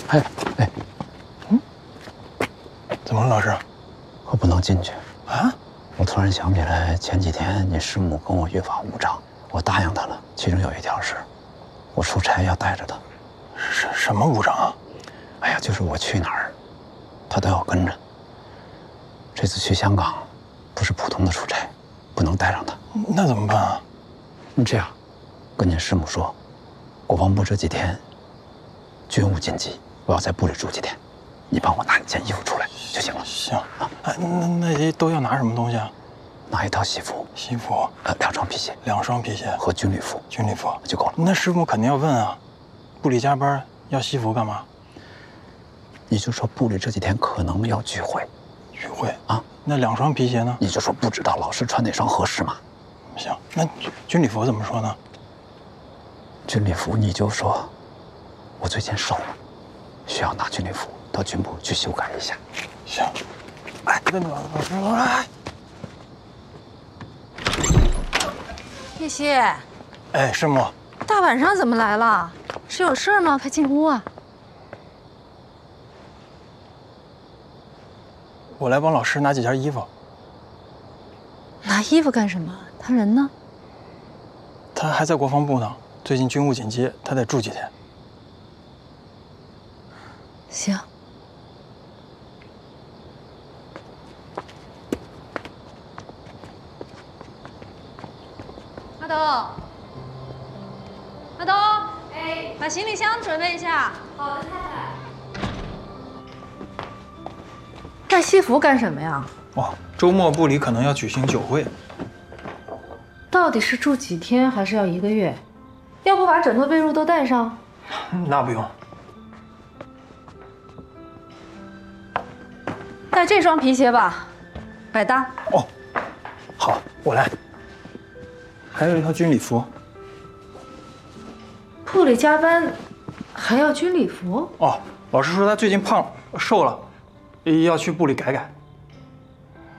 哎哎， 怎么了，老师？ 我不能进去啊！ 我突然想起来，前几天你师母跟我约法无章，我答应她了。其中有一条是，我出差要带着她。 什么无章啊？ 哎呀，就是我去哪儿，她都要跟着。这次去香港，不是普通的出差，不能带上她。 那怎么办啊？ 你这样，跟你师母说，国防部这几天军务紧急，我要在部里住几天，你帮我拿一件衣服出来就行了。 行啊。哎，那都要拿什么东西啊？ 拿一套西服， 西服 ，2双皮鞋 ，2双皮鞋和军礼服， 军礼服就够了。 那师傅肯定要问啊，部里加班要西服干嘛？ 你就说部里这几天可能要聚会， 聚会啊？ 那2双皮鞋呢？ 你就说不知道老师穿哪双合适嘛。 行，那军礼服怎么说呢？ 军礼服你就说，我最近瘦了，需要拿军礼服到军部去修改一下。 行。哎，那老师， 叶希， 哎，师母， 大晚上怎么来了？是有事吗？快进屋啊！ 我来帮老师拿几件衣服。 拿衣服干什么？他人呢？ 他还在国防部呢，最近军务紧急，他得住几天。 行。阿斗，阿斗，哎，把行李箱准备一下。好的，太太。带西服干什么呀？ 哦，周末部里可能要举行酒会。 到底是住几天，还是要1个月？要不把枕头被褥都带上？ 那不用。 带这双皮鞋吧，百搭。 哦，好，我来。还有一套军礼服。 部里加班还要军礼服？ 哦，老师说他最近胖瘦了，要去部里改改。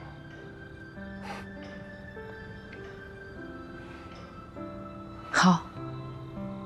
好。